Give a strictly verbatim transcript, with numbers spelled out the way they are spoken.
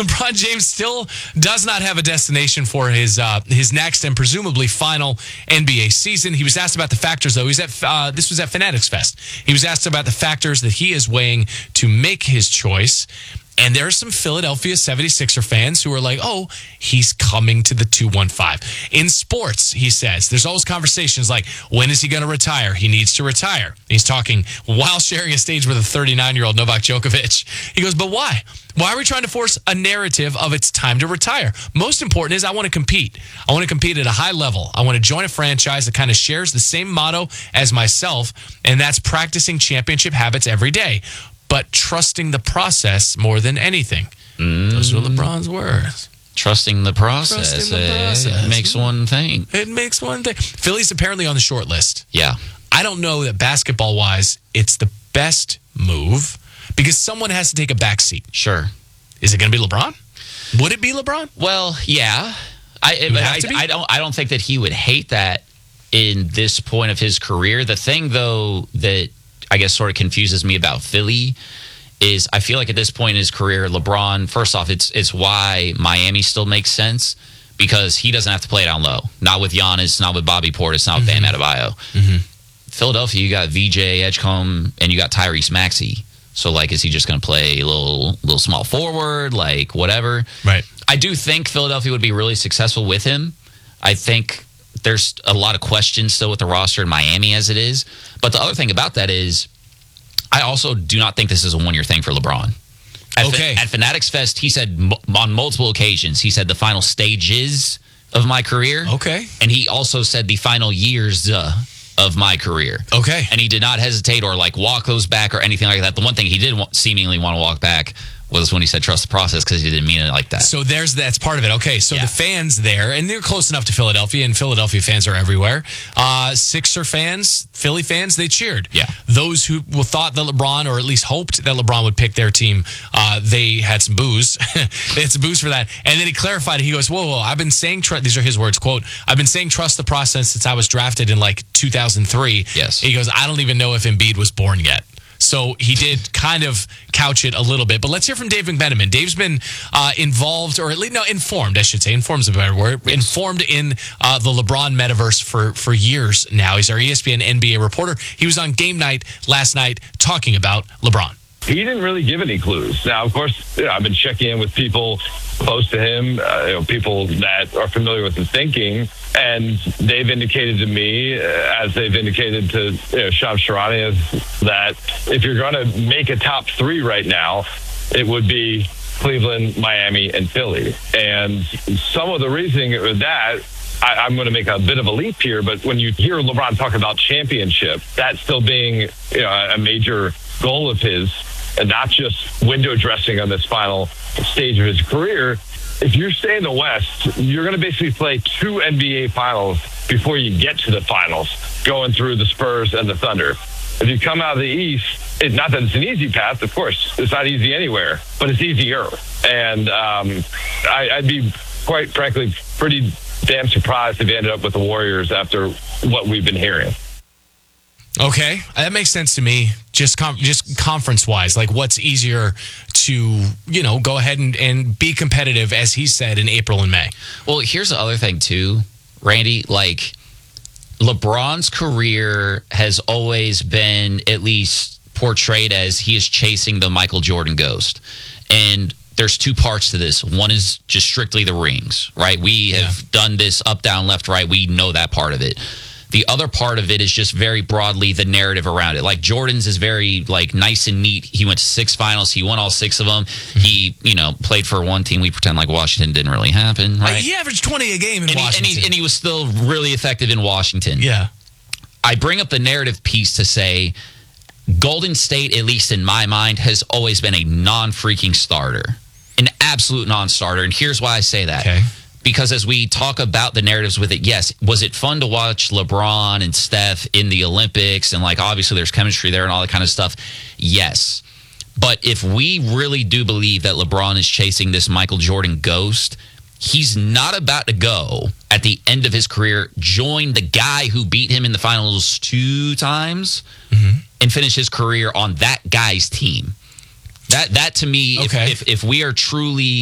LeBron James still does not have a destination for his uh, his next and presumably final N B A season. He was asked about the factors, though. He's at uh, this was at Fanatics Fest. He was asked about the factors that he is weighing to make his choice. And there are some Philadelphia seventy-sixer fans who are like, oh, he's coming to the two one five. In sports, he says, there's always conversations like, when is he going to retire? He needs to retire. He's talking while sharing a stage with a thirty-nine-year-old Novak Djokovic. He goes, but why? Why are we trying to force a narrative of it's time to retire? Most important is I want to compete. I want to compete at a high level. I want to join a franchise that kind of shares the same motto as myself, and that's practicing championship habits every day, but trusting the process more than anything. Mm. Those are LeBron's words. Trusting the process. Trusting the process. It makes one thing. It makes one thing. Philly's apparently on the short list. Yeah. I don't know that basketball-wise it's the best move because someone has to take a back seat. Sure. Is it going to be LeBron? Would it be LeBron? Well, yeah. I, It would have I, to be? I don't. I don't think that he would hate that in this point of his career. The thing, though, that I guess sort of confuses me about Philly is I feel like at this point in his career, LeBron, first off, it's it's why Miami still makes sense because he doesn't have to play down low. Not with Giannis, not with Bobby Portis, not with Mm-hmm. Bam Adebayo. Mm-hmm. Philadelphia, you got V J Edgecombe and you got Tyrese Maxey. So, like, is he just going to play a little, little small forward, like whatever? Right. I do think Philadelphia would be really successful with him. I think there's a lot of questions still with the roster in Miami as it is. But the other thing about that is I also do not think this is a one-year thing for LeBron. At, Okay. At Fanatics Fest, he said m- on multiple occasions, he said the final stages of my career. Okay. And he also said the final years uh, of my career. Okay. And he did not hesitate or like walk those back or anything like that. The one thing he did want, seemingly want to walk back was when he said trust the process because he didn't mean it like that. So there's that's part of it. Okay, so Yeah. the fans there, and they're close enough to Philadelphia, and Philadelphia fans are everywhere. Uh, Sixer fans, Philly fans, they cheered. Yeah. Those who well, thought that LeBron, or at least hoped that LeBron would pick their team, uh, they had some boos. They had some boos for that. And then he clarified. He goes, whoa, whoa, I've been saying, tr-, these are his words, quote, I've been saying trust the process since I was drafted in like two thousand three. Yes. He goes, I don't even know if Embiid was born yet. So he did kind of couch it a little bit. But let's hear from Dave McMenamin. Dave's been uh, involved, or at least, no, informed, I should say. Informed is a better word. Yes. Informed in uh, the LeBron metaverse for, for years now. He's our E S P N N B A reporter. He was on Game Night last night talking about LeBron. He didn't really give any clues. Now, of course, you know, I've been checking in with people close to him, uh, you know, people that are familiar with his thinking, and they've indicated to me, uh, as they've indicated to you know, Shams Charania, that if you're going to make a top three right now, it would be Cleveland, Miami, and Philly. And some of the reasoning with that, I, I'm going to make a bit of a leap here, but when you hear LeBron talk about championship, that still being you know, a major goal of his, and not just window dressing on this final stage of his career. If you stay in the West, you're going to basically play two N B A finals before you get to the finals, going through the Spurs and the Thunder. If you come out of the East, it, not that it's an easy path, of course, it's not easy anywhere, but it's easier. And um, I, I'd be, quite frankly, pretty damn surprised if he ended up with the Warriors after what we've been hearing. Okay, that makes sense to me. Just com- just conference wise, like what's easier to you know go ahead and, and be competitive, as he said, in April and May. Well, here's the other thing too, Randy. Like LeBron's career has always been at least portrayed as he is chasing the Michael Jordan ghost, and there's two parts to this. One is just strictly the rings, right? We have yeah. done this up, down, left, right. We know that part of it. The other part of it is just very broadly the narrative around it. Like Jordan's is very like nice and neat. He went to six finals. He won all six of them. Mm-hmm. He, you know, played for one team. We pretend like Washington didn't really happen, right? Uh, he averaged twenty a game in and Washington. He, and, he, and he was still really effective in Washington. Yeah. I bring up the narrative piece to say Golden State, at least in my mind, has always been a non-freaking starter. An absolute non-starter. And here's why I say that. Okay. Because as we talk about the narratives with it, yes, was it fun to watch LeBron and Steph in the Olympics? And, like, obviously there's chemistry there and all that kind of stuff. Yes. But if we really do believe that LeBron is chasing this Michael Jordan ghost, he's not about to go at the end of his career, join the guy who beat him in the finals two times mm-hmm. and finish his career on that guy's team. That, that to me, okay. if, if, if we are truly